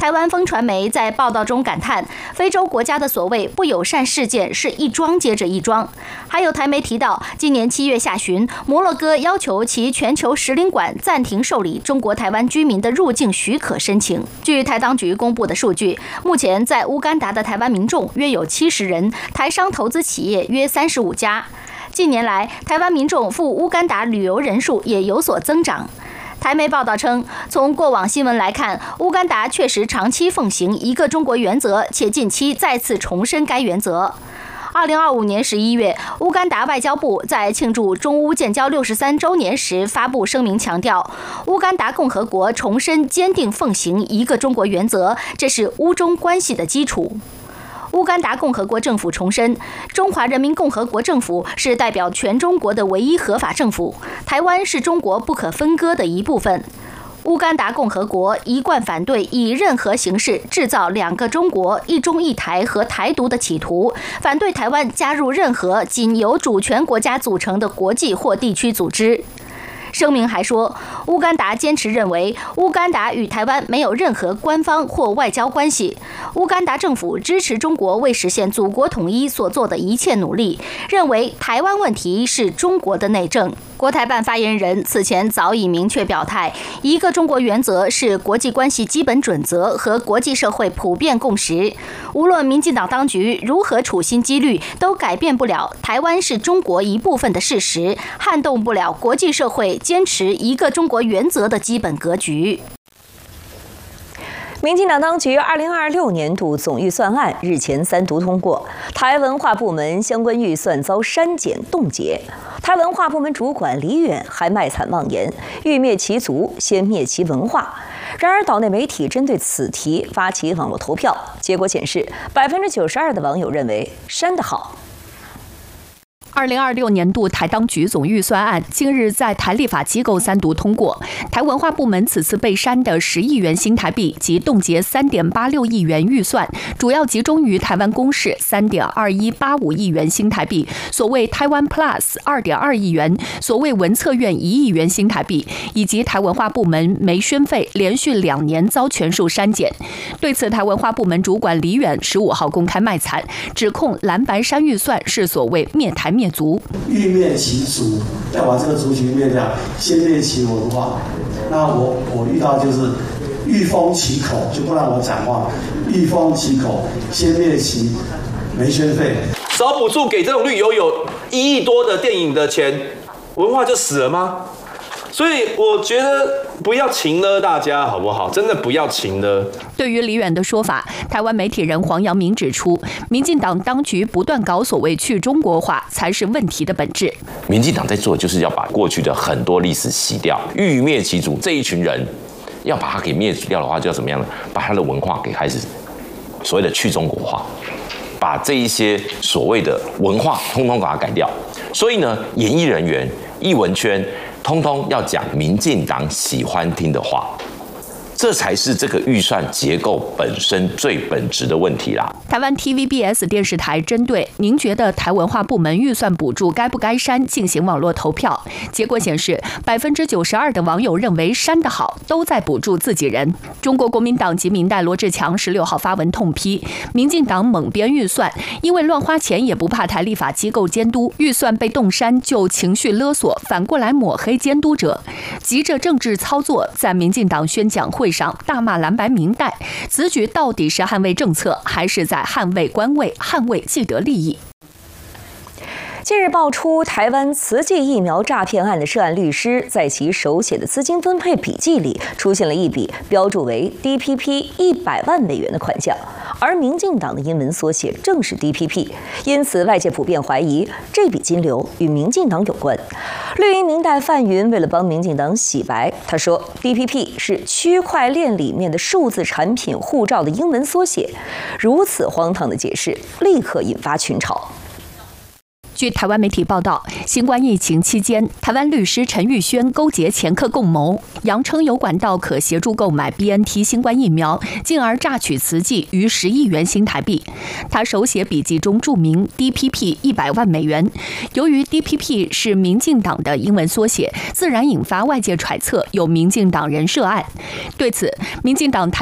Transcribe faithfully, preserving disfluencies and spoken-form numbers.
台湾风传媒在报道中感叹，非洲国家的所谓不友善事件是一桩接着一桩。还有台媒提到，今年七月下旬，摩洛哥要求其全球使领馆暂停受理中国台湾居民的入境许可申请。据台当局公布的数据，目前在乌干达的台湾民众约有七十人，台商投资企业约三十五家。近年来，台湾民众赴乌干达旅游人数也有所增长。台媒报道称，从过往新闻来看，乌干达确实长期奉行一个中国原则，且近期再次重申该原则。二零二五年十一月，乌干达外交部在庆祝中乌建交六十三周年时发布声明，强调乌干达共和国重申坚定奉行一个中国原则，这是乌中关系的基础。乌干达共和国政府重申，中华人民共和国政府是代表全中国的唯一合法政府，台湾是中国不可分割的一部分。乌干达共和国一贯反对以任何形式制造两个中国、一中一台和台独的企图，反对台湾加入任何仅由主权国家组成的国际或地区组织。声明还说，乌干达坚持认为，乌干达与台湾没有任何官方或外交关系。乌干达政府支持中国为实现祖国统一所做的一切努力，认为台湾问题是中国的内政。国台办发言人此前早已明确表态，一个中国原则是国际关系基本准则和国际社会普遍共识。无论民进党当局如何处心积虑，都改变不了台湾是中国一部分的事实，撼动不了国际社会坚持一个中国原则的基本格局。 民进党当局二零二六年度总预算案日前三读通过，台文化部门相关预算遭删减冻结。台文化部门主管李远还卖惨妄言，欲灭其族，先灭其文化。然而，岛内媒体针对此题发起网络投票，结果显示，百分之九十二的网友认为删得好。 二零二六年度台当局总预算案近日在台立法机构三读通过，台文化部门此次被删的十亿元新台币及冻结三点八六亿元预算，主要集中于台湾公视三点二一八五亿元新台币，所谓台湾 Plus 二点二亿元，所谓文策院一亿元新台币，以及台文化部门媒宣费连续两年遭全数删减。对此，台文化部门主管李远十五号公开卖惨，指控蓝白删预算是所谓灭台灭族， 欲灭其族，要把这个族群灭掉，先灭其文化。那我我遇到就是欲封其口，就不让我讲话；欲封其口，先灭其媒宣费。 少补助给这种绿油有一亿多的电影的钱，文化就死了吗？所以我觉得不要情了大家好不好？真的不要情了。 对于李远的说法，台湾媒体人黄阳明指出，民进党当局不断搞所谓去中国化，才是问题的本质。 民进党在做就是要把过去的很多历史洗掉，欲灭其族。这一群人要把它给灭除掉的话，就要怎么样呢？把他的文化给开始所谓的去中国化，把这一些所谓的文化通通把它改掉。所以呢，演艺人员、艺文圈。通通要讲民进党喜欢听的话，这才是这个预算结构本身最本质的问题啦。 台湾 T V B S 电视台针对您觉得台文化部门预算补助该不该删进行网络投票，结果显示百分之九十二的网友认为删得好，都在补助自己人。中国国民党籍民代罗志强十六号发文痛批，民进党猛编预算，因为乱花钱也不怕台立法机构监督，预算被冻删就情绪勒索，反过来抹黑监督者，急着政治操作，在民进党宣讲会上大骂蓝白民代，此举到底是捍卫政策，还是在捍卫官位、捍卫既得利益？ 近日爆出台湾慈济疫苗诈骗案的涉案律师，在其手写的资金分配笔记里出现了一笔标注为 D P P 一百万美元的款项，而民进党的英文缩写正是 D P P， 因此外界普遍怀疑这笔金流与民进党有关。绿营民代范云为了帮民进党洗白，他说 D P P 是区块链里面的数字产品护照的英文缩写，如此荒唐的解释立刻引发群嘲。 据台湾媒体报道，新冠疫情期间，台湾律师陈玉轩勾结掮客共谋，扬称有管道可协助购买 B N T 新冠疫苗，进而榨取慈济逾十亿元新台币。他手写笔记中注明 D P P 一百万美元。由于 D P P 是民进党的英文缩写，自然引发外界揣测有民进党人涉案。对此，民进党台